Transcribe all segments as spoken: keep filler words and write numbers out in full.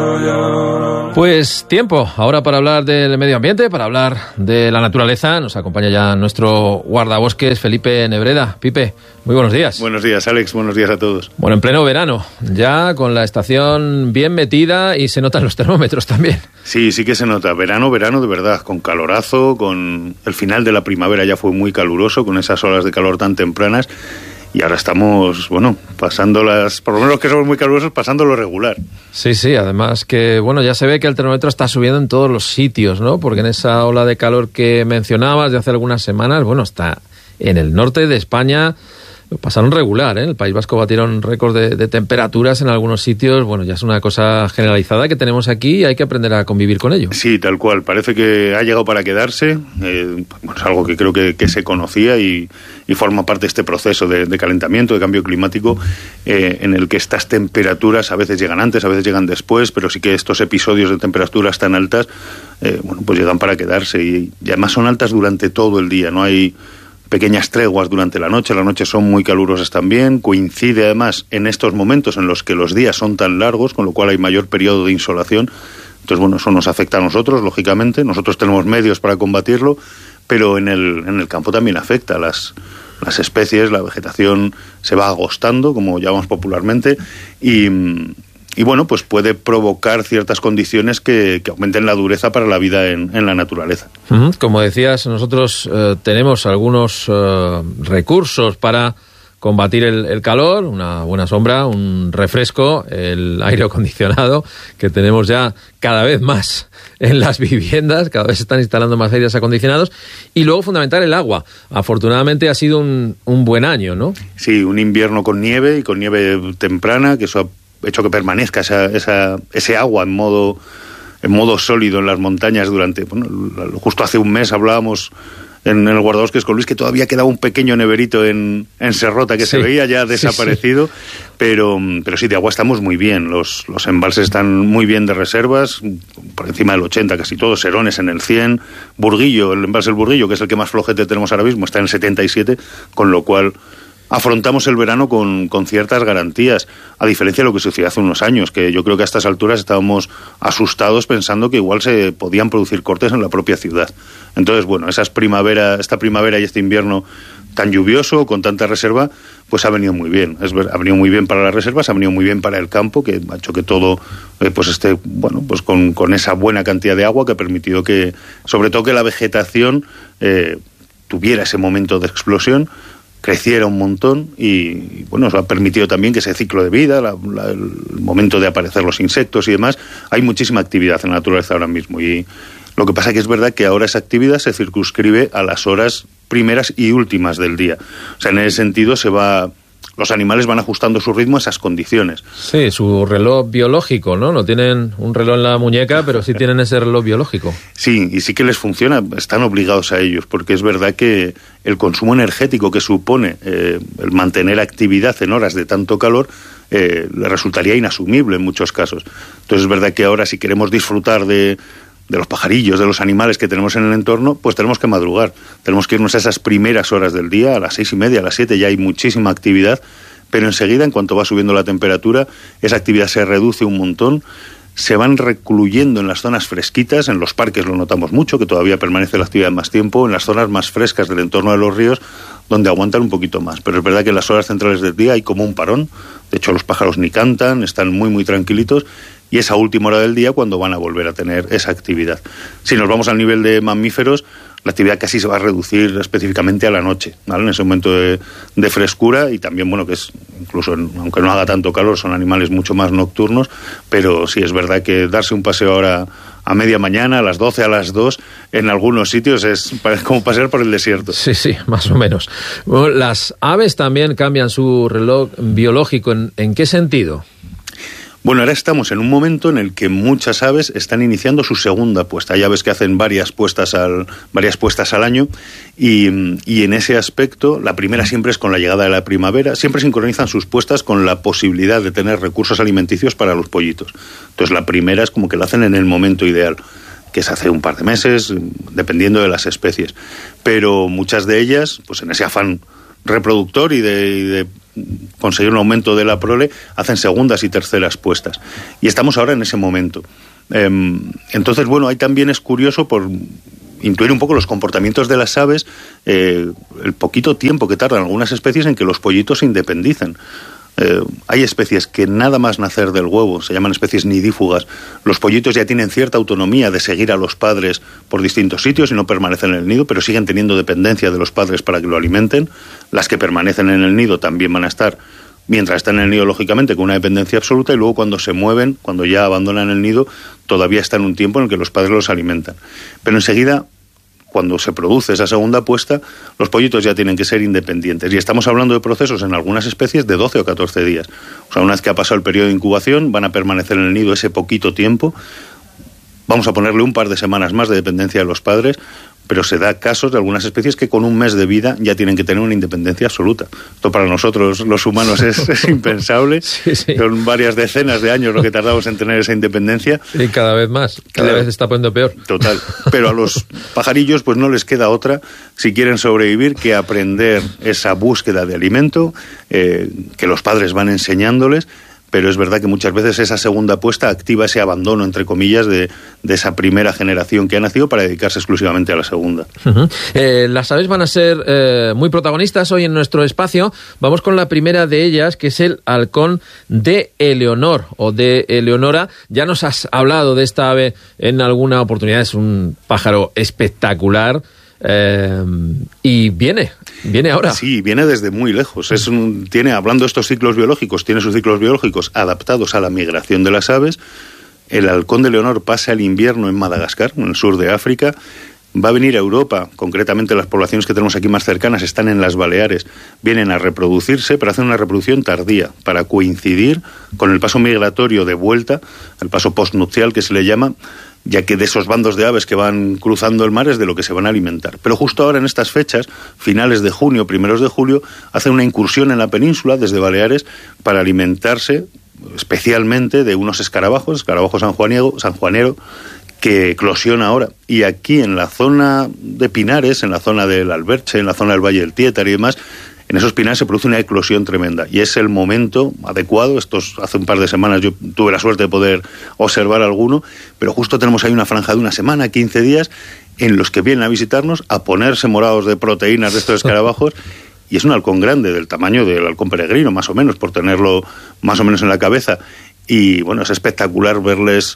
Pues tiempo ahora para hablar del medio ambiente, para hablar de la naturaleza. Nos acompaña ya nuestro guardabosques, Felipe Nebreda. Pipe, muy buenos días. Buenos días, Alex. Buenos días a todos. Bueno, en pleno verano, ya con la estación bien metida y se notan los termómetros también. Sí, sí que se nota. Verano, verano de verdad, con calorazo, con el final de la primavera ya fue muy caluroso, con esas olas de calor tan tempranas. Y ahora estamos, bueno, pasando las, por lo menos que somos muy calurosos, pasando lo regular. Sí, sí, además que, bueno, ya se ve que el termómetro está subiendo en todos los sitios, ¿no? Porque en esa ola de calor que mencionabas de hace algunas semanas, bueno, está en el norte de España, pasaron regular, ¿eh? En el País Vasco batieron récords de, de temperaturas en algunos sitios. Bueno, ya es una cosa generalizada que tenemos aquí y hay que aprender a convivir con ello. Sí, tal cual. Parece que ha llegado para quedarse. Eh, bueno, es algo que creo que, que se conocía y, y forma parte de este proceso de, de calentamiento, de cambio climático, eh, en el que estas temperaturas a veces llegan antes, a veces llegan después, pero sí que estos episodios de temperaturas tan altas, eh, bueno, pues llegan para quedarse y, y además son altas durante todo el día. No hay pequeñas treguas durante la noche, las noches son muy calurosas también, coincide además en estos momentos en los que los días son tan largos, con lo cual hay mayor periodo de insolación. Entonces, bueno, eso nos afecta a nosotros, lógicamente, nosotros tenemos medios para combatirlo, pero en el, en el campo también afecta. Las, las especies, la vegetación se va agostando, como llamamos popularmente, y... Y bueno, pues puede provocar ciertas condiciones que, que aumenten la dureza para la vida en, en la naturaleza. Uh-huh. Como decías, nosotros eh, tenemos algunos eh, recursos para combatir el, el calor, una buena sombra, un refresco, el aire acondicionado, que tenemos ya cada vez más en las viviendas, cada vez se están instalando más aires acondicionados, y luego fundamental el agua. Afortunadamente ha sido un, un buen año, ¿no? Sí, un invierno con nieve y con nieve temprana, que eso ha hecho que permanezca esa, esa, ese agua en modo, en modo sólido en las montañas durante, bueno, justo hace un mes hablábamos en el guardabosques con Luis que todavía quedaba un pequeño neverito en, en Serrota que sí, se veía ya desaparecido, sí, sí. Pero, pero sí, de agua estamos muy bien, los, los embalses están muy bien de reservas, por encima del ochenta casi todos, Serones en el cien, Burguillo, el embalse del Burguillo, que es el que más flojete tenemos ahora mismo, está en el setenta y siete, con lo cual afrontamos el verano con, con ciertas garantías, a diferencia de lo que sucedió hace unos años, que yo creo que a estas alturas estábamos asustados pensando que igual se podían producir cortes en la propia ciudad. Entonces, bueno, esas primavera, esta primavera y este invierno tan lluvioso, con tanta reserva, pues ha venido muy bien. Es ver, ha venido muy bien para las reservas, ha venido muy bien para el campo, que ha hecho que todo eh, pues esté, bueno, pues con, con esa buena cantidad de agua que ha permitido que, sobre todo que la vegetación eh, tuviera ese momento de explosión, creciera un montón y, bueno, nos ha permitido también que ese ciclo de vida, la, la, el momento de aparecer los insectos y demás, hay muchísima actividad en la naturaleza ahora mismo y lo que pasa que es verdad que ahora esa actividad se circunscribe a las horas primeras y últimas del día. O sea, en ese sentido se va... Los animales van ajustando su ritmo a esas condiciones. Sí, su reloj biológico, ¿no? No tienen un reloj en la muñeca, pero sí tienen ese reloj biológico. Sí, y sí que les funciona, están obligados a ellos, porque es verdad que el consumo energético que supone eh, el mantener actividad en horas de tanto calor eh, le resultaría inasumible en muchos casos. Entonces es verdad que ahora si queremos disfrutar de... de los pajarillos, de los animales que tenemos en el entorno, pues tenemos que madrugar. Tenemos que irnos a esas primeras horas del día, a las seis y media, a las siete, ya hay muchísima actividad, pero enseguida, en cuanto va subiendo la temperatura, esa actividad se reduce un montón, se van recluyendo en las zonas fresquitas, en los parques lo notamos mucho, que todavía permanece la actividad más tiempo, en las zonas más frescas del entorno de los ríos, donde aguantan un poquito más. Pero es verdad que en las horas centrales del día hay como un parón, de hecho los pájaros ni cantan, están muy muy tranquilitos, y esa última hora del día cuando van a volver a tener esa actividad. Si nos vamos al nivel de mamíferos, la actividad casi se va a reducir específicamente a la noche, ¿vale? En ese momento de, de frescura y también, bueno, que es, incluso en, aunque no haga tanto calor, son animales mucho más nocturnos, pero sí es verdad que darse un paseo ahora a media mañana, a las doce, a las dos, en algunos sitios es como pasear por el desierto. Sí, sí, más o menos. Bueno, las aves también cambian su reloj biológico. ¿En, en qué sentido? Bueno, ahora estamos en un momento en el que muchas aves están iniciando su segunda puesta. Hay aves que hacen varias puestas al, varias puestas al año y, y en ese aspecto la primera siempre es con la llegada de la primavera. Siempre sincronizan sus puestas con la posibilidad de tener recursos alimenticios para los pollitos. Entonces la primera es como que la hacen en el momento ideal, que es hace un par de meses, dependiendo de las especies. Pero muchas de ellas, pues en ese afán reproductor y de, y de conseguir un aumento de la prole, hacen segundas y terceras puestas. Y estamos ahora en ese momento. Eh, entonces, bueno, ahí también es curioso por intuir un poco los comportamientos de las aves, eh, el poquito tiempo que tardan algunas especies en que los pollitos se independicen. Eh, hay especies que nada más nacer del huevo, se llaman especies nidífugas, los pollitos ya tienen cierta autonomía de seguir a los padres por distintos sitios y no permanecen en el nido, pero siguen teniendo dependencia de los padres para que lo alimenten. Las que permanecen en el nido también van a estar, mientras están en el nido, lógicamente, con una dependencia absoluta, y luego cuando se mueven, cuando ya abandonan el nido, todavía están un tiempo en el que los padres los alimentan. Pero enseguida, cuando se produce esa segunda puesta, los pollitos ya tienen que ser independientes. Y estamos hablando de procesos en algunas especies de doce o catorce días. O sea, una vez que ha pasado el periodo de incubación, van a permanecer en el nido ese poquito tiempo. Vamos a ponerle un par de semanas más de dependencia de los padres, pero se da casos de algunas especies que con un mes de vida ya tienen que tener una independencia absoluta. Esto para nosotros, los humanos, es, es impensable. Sí, sí. Son varias decenas de años lo que tardamos en tener esa independencia. Y cada vez más, cada claro, vez se está poniendo peor. Total. Pero a los pajarillos pues no les queda otra, si quieren sobrevivir, que aprender esa búsqueda de alimento, eh, que los padres van enseñándoles. Pero es verdad que muchas veces esa segunda puesta activa ese abandono, entre comillas, de, de esa primera generación que ha nacido para dedicarse exclusivamente a la segunda. Uh-huh. Eh, las aves van a ser eh, muy protagonistas hoy en nuestro espacio. Vamos con la primera de ellas, que es el halcón de Eleonor, o de Eleonora. Ya nos has hablado de esta ave en alguna oportunidad. Es un pájaro espectacular. Eh, y viene, viene ahora. Sí, viene desde muy lejos. Es un, tiene, hablando de estos ciclos biológicos, tiene sus ciclos biológicos adaptados a la migración de las aves. El halcón de Eleonor pasa el invierno en Madagascar, en el sur de África. Va a venir a Europa, concretamente las poblaciones que tenemos aquí más cercanas están en las Baleares. Vienen a reproducirse, pero hacen una reproducción tardía, para coincidir con el paso migratorio de vuelta, el paso postnupcial que se le llama, ya que de esos bandos de aves que van cruzando el mar es de lo que se van a alimentar. Pero justo ahora, en estas fechas, finales de junio, primeros de julio, hacen una incursión en la península, desde Baleares, para alimentarse especialmente de unos escarabajos, escarabajo sanjuanero, sanjuanero, que eclosiona ahora. Y aquí, en la zona de Pinares, en la zona del Alberche, en la zona del Valle del Tiétar y demás, en esos pinares se produce una eclosión tremenda y es el momento adecuado. Estos, hace un par de semanas yo tuve la suerte de poder observar alguno, pero justo tenemos ahí una franja de una semana, quince días, en los que vienen a visitarnos a ponerse morados de proteínas de estos escarabajos. Y es un halcón grande, del tamaño del halcón peregrino, más o menos, por tenerlo más o menos en la cabeza. Y bueno, es espectacular verles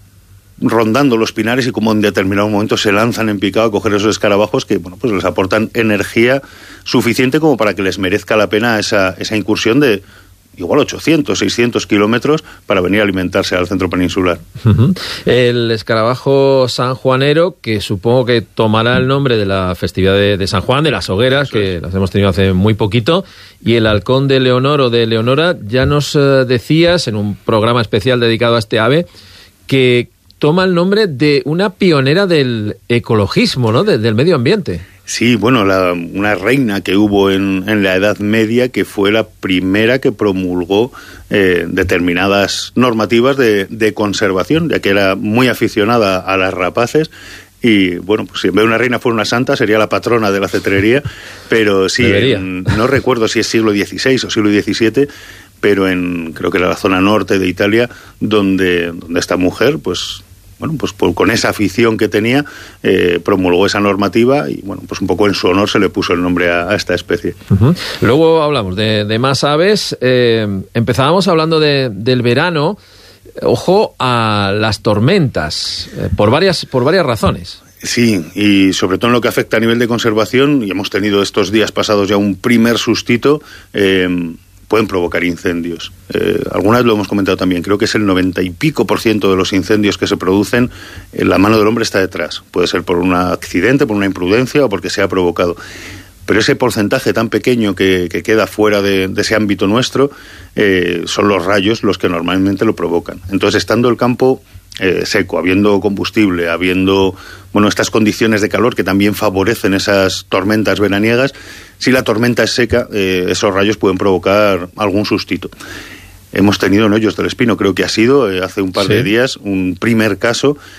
rondando los pinares y como en determinado momento se lanzan en picado a coger esos escarabajos que, bueno, pues les aportan energía suficiente como para que les merezca la pena esa, esa incursión de igual ochocientos, seiscientos kilómetros para venir a alimentarse al centro peninsular. Uh-huh. El escarabajo sanjuanero, que supongo que tomará el nombre de la festividad de, de San Juan, de las hogueras, que las hemos tenido hace muy poquito, y el halcón de Leonor o de Eleonora, ya nos uh, decías en un programa especial dedicado a este ave, que toma el nombre de una pionera del ecologismo, ¿no? De, del medio ambiente. Sí, bueno, la, una reina que hubo en, en la Edad Media, que fue la primera que promulgó eh, determinadas normativas de, de conservación, ya que era muy aficionada a las rapaces. Y bueno, pues si en vez de una reina fuera una santa, sería la patrona de la cetrería. Pero sí, en, no recuerdo si es siglo dieciséis o siglo diecisiete, pero en, creo que era la zona norte de Italia, donde, donde esta mujer, pues bueno, pues por, con esa afición que tenía, eh, promulgó esa normativa y bueno, pues un poco en su honor se le puso el nombre a, a esta especie. Uh-huh. Luego hablamos de, de más aves. Eh, empezábamos hablando de, del verano. Ojo a las tormentas, eh, por varias, por varias razones. Sí, y sobre todo en lo que afecta a nivel de conservación, y hemos tenido estos días pasados ya un primer sustito, eh, pueden provocar incendios. Eh, alguna vez lo hemos comentado también, creo que es el noventa y pico por ciento de los incendios que se producen, eh, la mano del hombre está detrás. Puede ser por un accidente, por una imprudencia o porque se ha provocado. Pero ese porcentaje tan pequeño que, que queda fuera de, de ese ámbito nuestro, eh, son los rayos los que normalmente lo provocan. Entonces, estando el campo eh, seco, habiendo combustible, habiendo bueno estas condiciones de calor que también favorecen esas tormentas veraniegas, si la tormenta es seca, eh, esos rayos pueden provocar algún sustito. Hemos tenido en Hoyos del Espino, creo que ha sido, eh, hace un par ¿Sí? de días, un primer caso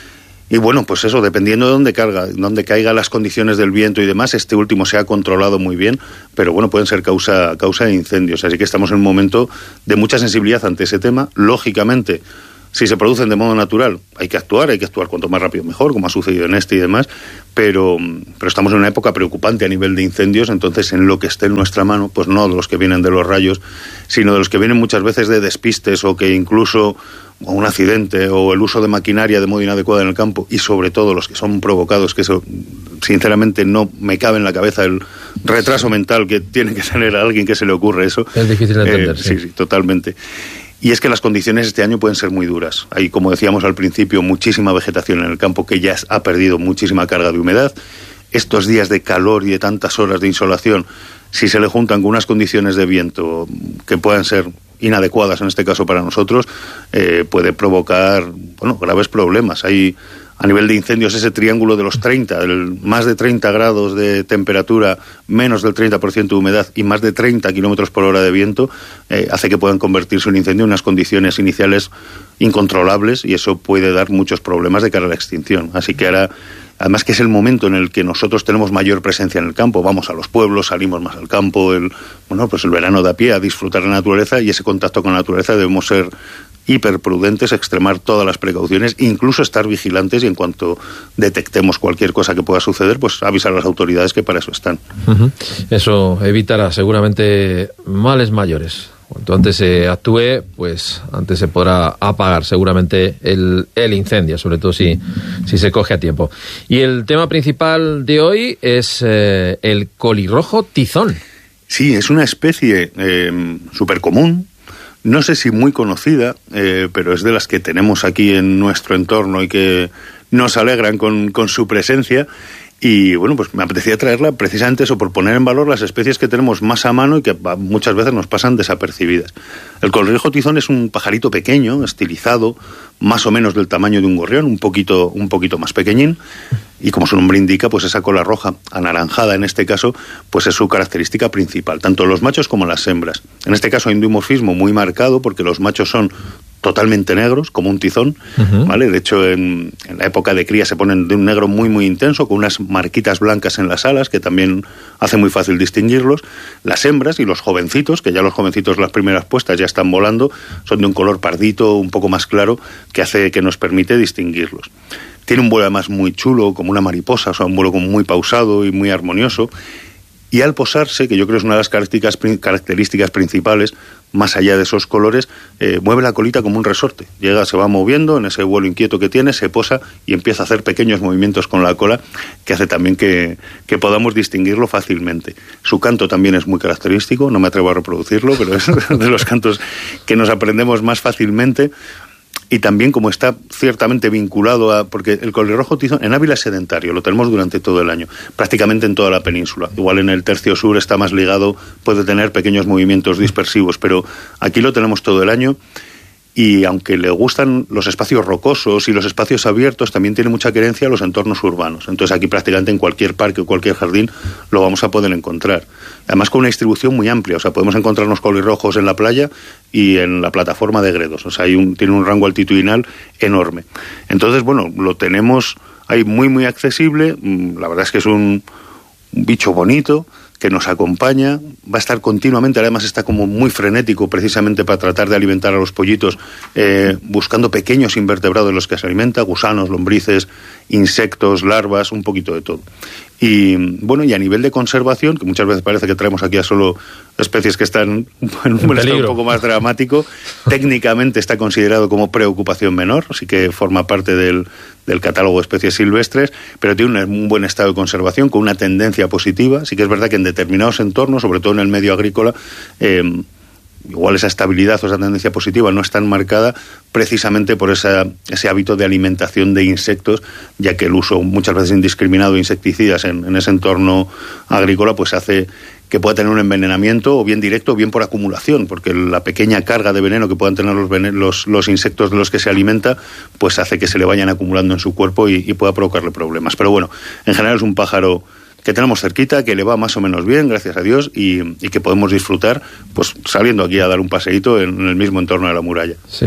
Y bueno, pues eso, dependiendo de dónde caiga, dónde caigan las condiciones del viento y demás, este último se ha controlado muy bien, pero bueno, pueden ser causa, causa de incendios. Así que estamos en un momento de mucha sensibilidad ante ese tema. Lógicamente, si se producen de modo natural, hay que actuar, hay que actuar cuanto más rápido mejor, como ha sucedido en este y demás, pero, pero estamos en una época preocupante a nivel de incendios, entonces en lo que esté en nuestra mano, pues no de los que vienen de los rayos, sino de los que vienen muchas veces de despistes o que incluso o un accidente o el uso de maquinaria de modo inadecuado en el campo, y sobre todo los que son provocados, que eso sinceramente no me cabe en la cabeza el retraso mental que tiene que tener a alguien que se le ocurre eso. Es difícil de entender. Eh, sí, sí, sí, totalmente. Y es que las condiciones este año pueden ser muy duras. Hay, como decíamos al principio, muchísima vegetación en el campo que ya ha perdido muchísima carga de humedad. Estos días de calor y de tantas horas de insolación, si se le juntan con unas condiciones de viento que puedan ser inadecuadas, en este caso para nosotros, eh, puede provocar, bueno, graves problemas. Hay, a nivel de incendios, ese triángulo de los treinta, el más de treinta grados de temperatura, menos del treinta por ciento de humedad y más de treinta kilómetros por hora de viento, eh, hace que puedan convertirse un incendio en unas condiciones iniciales incontrolables, y eso puede dar muchos problemas de cara a la extinción. Así que ahora, además que es el momento en el que nosotros tenemos mayor presencia en el campo, vamos a los pueblos, salimos más al campo, el, bueno, pues el verano da pie a disfrutar la naturaleza, y ese contacto con la naturaleza debemos ser hiperprudentes, extremar todas las precauciones, incluso estar vigilantes, y en cuanto detectemos cualquier cosa que pueda suceder, pues avisar a las autoridades, que para eso están. Uh-huh. Eso evitará seguramente males mayores. Cuanto antes se actúe, pues antes se podrá apagar seguramente el, el incendio, sobre todo si, si se coge a tiempo. Y el tema principal de hoy es eh, el colirrojo tizón. Sí, es una especie eh, súper común. No sé si muy conocida, eh, pero es de las que tenemos aquí en nuestro entorno y que nos alegran con, con su presencia. Y bueno, pues me apetecía traerla precisamente eso, por poner en valor las especies que tenemos más a mano y que muchas veces nos pasan desapercibidas. El colirrojo tizón es un pajarito pequeño, estilizado, más o menos del tamaño de un gorrión, un poquito, un poquito más pequeñín, y como su nombre indica, pues esa cola roja, anaranjada en este caso, pues es su característica principal, tanto los machos como las hembras. En este caso hay un dimorfismo muy marcado, porque los machos son totalmente negros, como un tizón, uh-huh. ¿vale? De hecho, en, en la época de cría se ponen de un negro muy, muy intenso, con unas marquitas blancas en las alas, que también hace muy fácil distinguirlos. Las hembras y los jovencitos, que ya los jovencitos, las primeras puestas, ya están volando, son de un color pardito, un poco más claro, que hace que nos permite distinguirlos. Tiene un vuelo además muy chulo, como una mariposa, o sea, un vuelo como muy pausado y muy armonioso. Y al posarse, que yo creo que es una de las características, características principales, más allá de esos colores, eh, mueve la colita como un resorte. Llega, se va moviendo en ese vuelo inquieto que tiene, se posa y empieza a hacer pequeños movimientos con la cola, que hace también que, que podamos distinguirlo fácilmente. Su canto también es muy característico, no me atrevo a reproducirlo, pero es de los cantos que nos aprendemos más fácilmente. Y también, como está ciertamente vinculado a... Porque el colirrojo tizón en Ávila es sedentario, lo tenemos durante todo el año, prácticamente en toda la península. Igual en el tercio sur está más ligado, puede tener pequeños movimientos dispersivos, pero aquí lo tenemos todo el año. Y aunque le gustan los espacios rocosos y los espacios abiertos, también tiene mucha querencia a los entornos urbanos. Entonces aquí prácticamente en cualquier parque o cualquier jardín lo vamos a poder encontrar. Además con una distribución muy amplia, o sea, podemos encontrarnos colirrojos en la playa y en la plataforma de Gredos. O sea, hay un, tiene un rango altitudinal enorme. Entonces, bueno, lo tenemos ahí muy, muy accesible. La verdad es que es un, un bicho bonito, que nos acompaña, va a estar continuamente, además está como muy frenético precisamente para tratar de alimentar a los pollitos, eh, buscando pequeños invertebrados de los que se alimenta, gusanos, lombrices, insectos, larvas, un poquito de todo. Y bueno, y a nivel de conservación, que muchas veces parece que traemos aquí a solo especies que están en un estado un poco más dramático, técnicamente está considerado como preocupación menor, así que forma parte del, del catálogo de especies silvestres, pero tiene un, un buen estado de conservación, con una tendencia positiva. Sí que es verdad que en determinados entornos, sobre todo en el medio agrícola, eh, igual esa estabilidad o esa tendencia positiva no es tan marcada precisamente por esa, ese hábito de alimentación de insectos, ya que el uso muchas veces indiscriminado de insecticidas en, en ese entorno agrícola pues hace que pueda tener un envenenamiento, o bien directo o bien por acumulación, porque la pequeña carga de veneno que puedan tener los, venen- los, los insectos de los que se alimenta, pues hace que se le vayan acumulando en su cuerpo y, y pueda provocarle problemas. Pero bueno, en general es un pájaro que tenemos cerquita, que le va más o menos bien, gracias a Dios, y, y que podemos disfrutar pues saliendo aquí a dar un paseíto en, en el mismo entorno de la muralla. Sí, sí,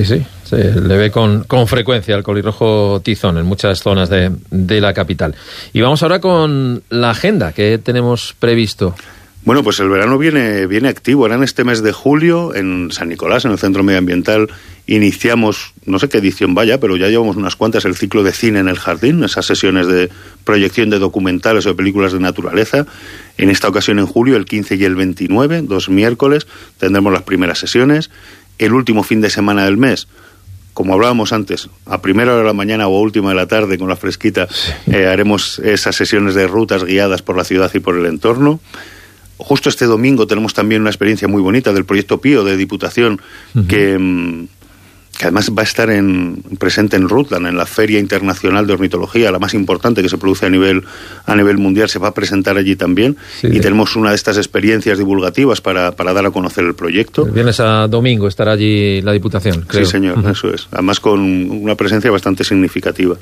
Se le ve con, con frecuencia el colirrojo tizón en muchas zonas de, de la capital. Y vamos ahora con la agenda que tenemos previsto. Bueno, pues el verano viene, viene activo. Ahora en este mes de julio, en San Nicolás, en el Centro Medioambiental, iniciamos, no sé qué edición vaya, pero ya llevamos unas cuantas, el ciclo de cine en el jardín, esas sesiones de proyección de documentales o de películas de naturaleza. En esta ocasión, en julio, el quince y el veintinueve, dos miércoles, tendremos las primeras sesiones. El último fin de semana del mes, como hablábamos antes, a primera hora de la mañana o a última de la tarde, con la fresquita, sí. eh, haremos esas sesiones de rutas guiadas por la ciudad y por el entorno. Justo este domingo tenemos también una experiencia muy bonita del proyecto Pío de Diputación, uh-huh. que, que además va a estar en, presente en Rutland, en la Feria Internacional de Ornitología, la más importante que se produce a nivel, a nivel mundial, se va a presentar allí también. Sí, y sí. tenemos una de estas experiencias divulgativas para, para dar a conocer el proyecto. El viernes a domingo estará allí la Diputación, creo. Sí, señor, uh-huh. eso es. Además con una presencia bastante significativa.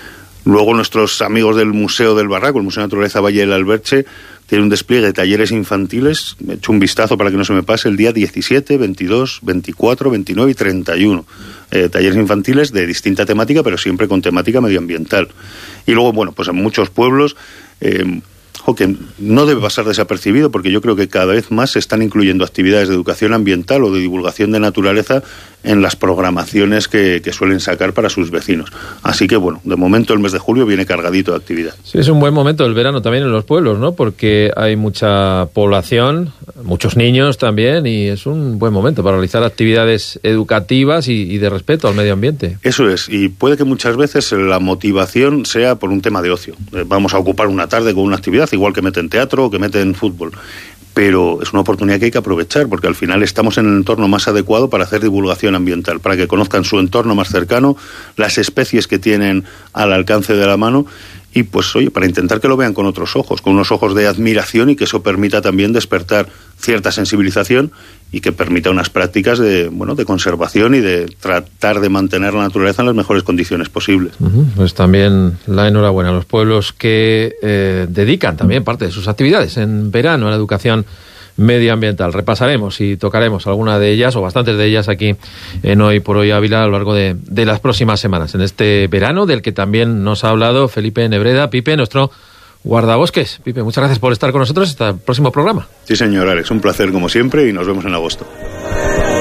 Luego nuestros amigos del Museo del Barraco, el Museo de Naturaleza Valle del Alberche, tiene un despliegue de talleres infantiles. Me he hecho un vistazo para que no se me pase, el día diecisiete, veintidós, veinticuatro, veintinueve y treinta y uno. Eh, talleres infantiles de distinta temática, pero siempre con temática medioambiental. Y luego, bueno, pues en muchos pueblos... Eh, que no debe pasar desapercibido, porque yo creo que cada vez más se están incluyendo actividades de educación ambiental o de divulgación de naturaleza en las programaciones que, que suelen sacar para sus vecinos. Así que, bueno, de momento el mes de julio viene cargadito de actividad. Sí, es un buen momento el verano también en los pueblos, ¿no? Porque hay mucha población, muchos niños también, y es un buen momento para realizar actividades educativas y, y de respeto al medio ambiente. Eso es, y puede que muchas veces la motivación sea por un tema de ocio. Vamos a ocupar una tarde con una actividad, igual que meten teatro o que meten fútbol. Pero es una oportunidad que hay que aprovechar, porque al final estamos en el entorno más adecuado para hacer divulgación ambiental, para que conozcan su entorno más cercano, las especies que tienen al alcance de la mano, y pues oye, para intentar que lo vean con otros ojos, con unos ojos de admiración, y que eso permita también despertar cierta sensibilización y que permita unas prácticas de, bueno, de conservación y de tratar de mantener la naturaleza en las mejores condiciones posibles. Uh-huh. Pues también la enhorabuena a los pueblos que eh, dedican también parte de sus actividades en verano a la educación medioambiental. Repasaremos y tocaremos alguna de ellas o bastantes de ellas aquí en Hoy por Hoy Ávila a lo largo de, de las próximas semanas, en este verano del que también nos ha hablado Felipe Nebreda. Pipe, nuestro guardabosques. Pipe, muchas gracias por estar con nosotros. Hasta el próximo programa. Sí, señor Alex, un placer como siempre y nos vemos en agosto.